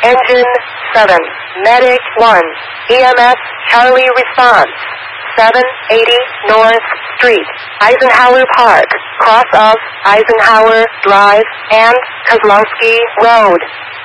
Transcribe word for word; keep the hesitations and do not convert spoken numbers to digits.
Engine seven, Medic one, E M S Charlie response. seven eighty North Street, Eisenhower Park, cross of Eisenhower Drive and Kozlowski Road.